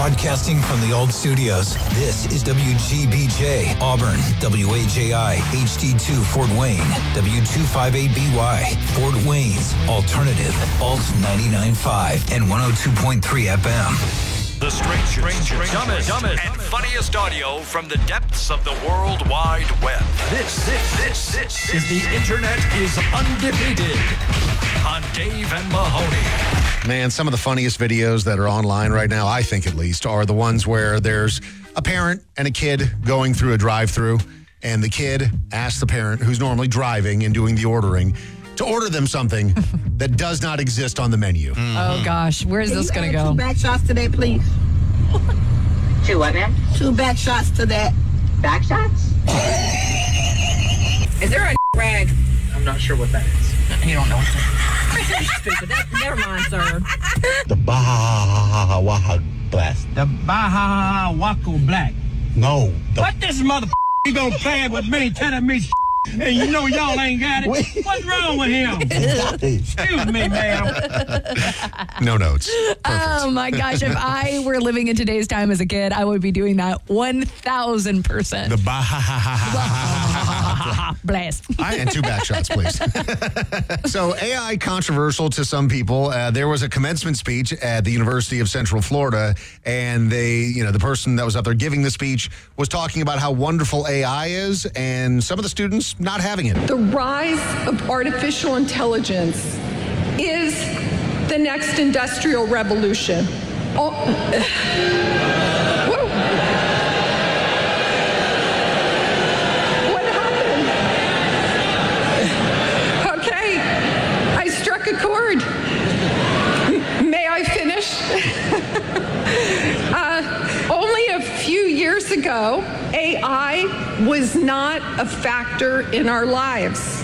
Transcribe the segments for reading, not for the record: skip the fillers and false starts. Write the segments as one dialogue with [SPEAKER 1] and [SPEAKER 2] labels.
[SPEAKER 1] Broadcasting from the old studios, this is WGBJ, Auburn, WAJI, HD2 Fort Wayne, W258BY, Fort Wayne's Alternative, Alt 99.5 and 102.3 FM.
[SPEAKER 2] The strangest, dumbest, and funniest audio from the depths of the World Wide Web. This is The Internet is Undefeated on Dave and Mahoney.
[SPEAKER 3] Man, some of the funniest videos that are online right now, I think at least, are the ones where there's a parent and a kid going through a drive-thru, and the kid asks the parent, who's normally driving and doing the ordering, to order them something that does not exist on the menu.
[SPEAKER 4] Oh, gosh. Where's this going to go?
[SPEAKER 5] 2 back shots today, please.
[SPEAKER 6] 2 what, ma'am?
[SPEAKER 5] 2 back shots to that.
[SPEAKER 6] Back shots?
[SPEAKER 7] Is there a rag?
[SPEAKER 8] I'm not sure what that is.
[SPEAKER 7] You don't know what that is. Stupid. Never mind, sir.
[SPEAKER 9] The Baja Waha Blast.
[SPEAKER 8] The Baja Waco Black.
[SPEAKER 9] No.
[SPEAKER 8] What this mother he gonna play it with me, telling me and you know y'all ain't got it. What's wrong with him? Excuse me, ma'am.
[SPEAKER 3] No notes.
[SPEAKER 4] Oh, my gosh. If I were living in today's time as a kid, I would be doing that 1,000%.
[SPEAKER 3] The Baja
[SPEAKER 4] Blast.
[SPEAKER 3] And 2 back shots, please. So AI controversial to some people. There was a commencement speech at the University of Central Florida, and the person that was out there giving the speech was talking about how wonderful AI is, and some of the students not having it.
[SPEAKER 10] The rise of artificial intelligence is the next industrial revolution. Whoa. What happened? Okay, I struck a chord. May I finish? Only a few years ago, AI was not a factor in our lives.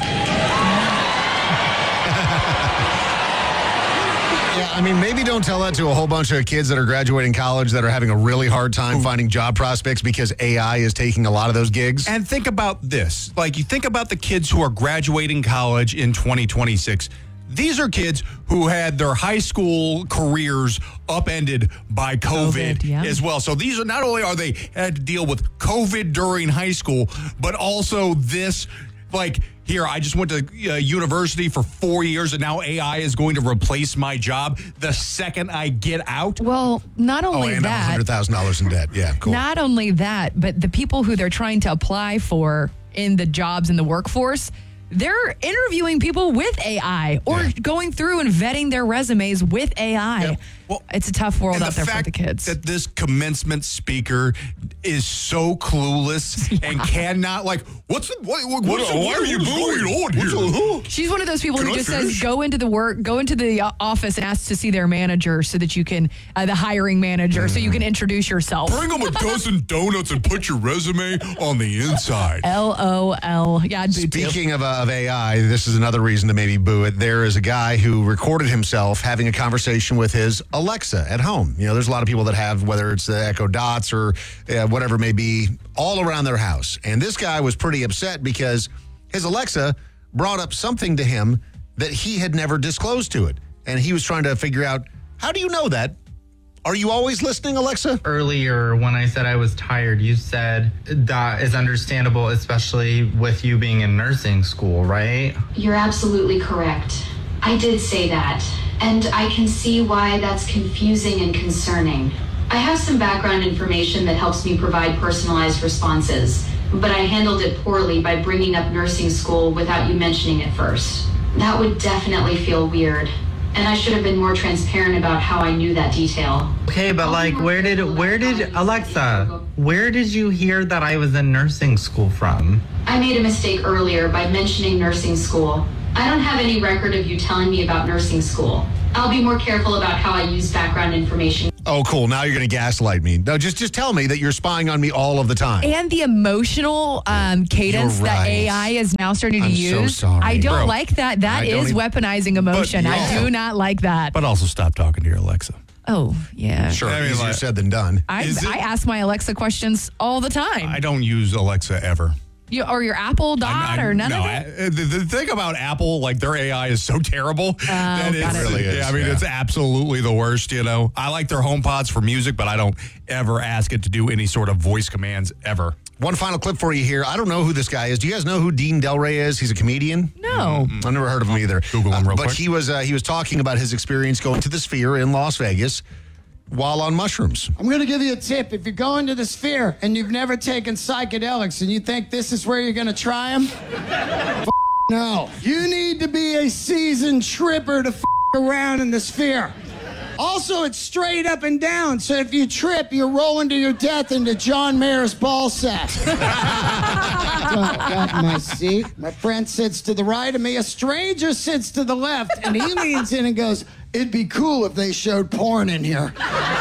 [SPEAKER 3] Yeah, I mean, maybe don't tell that to a whole bunch of kids that are graduating college that are having a really hard time finding job prospects because AI is taking a lot of those gigs.
[SPEAKER 11] And think about this. Like, you think about the kids who are graduating college in 2026. These are kids who had their high school careers upended by COVID as well. So these are not only are they had to deal with COVID during high school, but also this, like, here, I just went to university for 4 years, and now AI is going to replace my job the second I get out.
[SPEAKER 4] Well, not only
[SPEAKER 3] and
[SPEAKER 4] that.
[SPEAKER 3] $100,000 in debt. Yeah, cool.
[SPEAKER 4] Not only that, but the people who they're trying to apply for in the jobs in the workforce, they're interviewing people with AI or going through and vetting their resumes with AI.
[SPEAKER 11] Yeah. Well,
[SPEAKER 4] it's a tough world out there for the kids.
[SPEAKER 11] That this commencement speaker is so clueless and cannot, like, why are you going on here?
[SPEAKER 4] She's one of those people who just says, go into the office and ask to see their manager so that you can, the hiring manager, so you can introduce yourself.
[SPEAKER 11] Bring them a dozen donuts and put your resume on the inside.
[SPEAKER 4] LOL. Yeah, I'd boo too.
[SPEAKER 3] Speaking of AI, this is another reason to maybe boo it. There is a guy who recorded himself having a conversation with his Alexa at home. You know, there's a lot of people that have, whether it's the Echo Dots or whatever it may be, all around their house. And this guy was pretty upset because his Alexa brought up something to him that he had never disclosed to it. And he was trying to figure out, how do you know that? Are you always listening, Alexa?
[SPEAKER 12] Earlier, when I said I was tired, you said that is understandable, especially with you being in nursing school, right?
[SPEAKER 13] You're absolutely correct. I did say that, and I can see why that's confusing and concerning. I have some background information that helps me provide personalized responses, but I handled it poorly by bringing up nursing school without you mentioning it first. That would definitely feel weird. And I should have been more transparent about how I knew that detail.
[SPEAKER 12] Okay, but like, where did Alexa, where did you hear that I was in nursing school from?
[SPEAKER 13] I made a mistake earlier by mentioning nursing school. I don't have any record of you telling me about nursing school. I'll be more careful about how I use background information.
[SPEAKER 3] Oh, cool. Now you're going to gaslight me. No, just tell me that you're spying on me all of the time.
[SPEAKER 4] And the emotional cadence that AI is now starting to use.
[SPEAKER 3] So sorry.
[SPEAKER 4] I don't like that. That is weaponizing emotion.
[SPEAKER 11] But,
[SPEAKER 4] I do not like that.
[SPEAKER 11] But also stop talking to your Alexa.
[SPEAKER 4] Oh, yeah.
[SPEAKER 3] Sure, easier said than done.
[SPEAKER 4] I ask my Alexa questions all the time.
[SPEAKER 11] I don't use Alexa ever.
[SPEAKER 4] Or your Apple Dot or none of it?
[SPEAKER 11] The thing about Apple, like their AI is so terrible. That
[SPEAKER 3] it really is.
[SPEAKER 11] Yeah, I mean, it's absolutely the worst, you know. I like their HomePods for music, but I don't ever ask it to do any sort of voice commands ever.
[SPEAKER 3] One final clip for you here. I don't know who this guy is. Do you guys know who Dean Delray is? He's a comedian.
[SPEAKER 4] No.
[SPEAKER 3] I've never heard of him either.
[SPEAKER 11] Google him real quick.
[SPEAKER 3] But he was talking about his experience going to the Sphere in Las Vegas while on mushrooms.
[SPEAKER 14] I'm going to give you a tip. If you're going to the Sphere and you've never taken psychedelics and you think this is where you're going to try them, no. You need to be a seasoned tripper to around in the Sphere. Also, it's straight up and down, so if you trip, you're rolling to your death into John Mayer's ball sack. Got in my seat. My friend sits to the right of me. A stranger sits to the left, and he leans in and goes, "It'd be cool if they showed porn in here."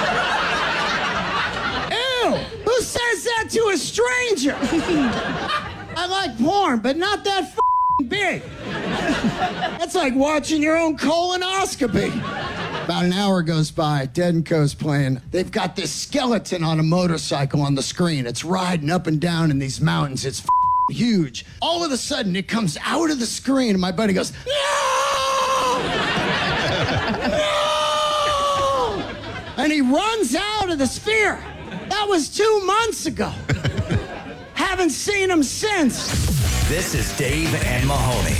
[SPEAKER 14] Ew! Who says that to a stranger? I like porn, but not that big. That's like watching your own colonoscopy. About an hour goes by, Dead & Co's playing. They've got this skeleton on a motorcycle on the screen. It's riding up and down in these mountains. It's huge. All of a sudden, it comes out of the screen, and my buddy goes, "No! No!" And he runs out of the Sphere. That was 2 months ago. Haven't seen him since.
[SPEAKER 2] This is Dave and Mahoney.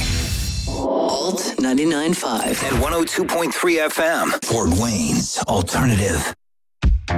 [SPEAKER 15] Alt 99.5
[SPEAKER 1] and 102.3 FM. Fort Wayne's Alternative.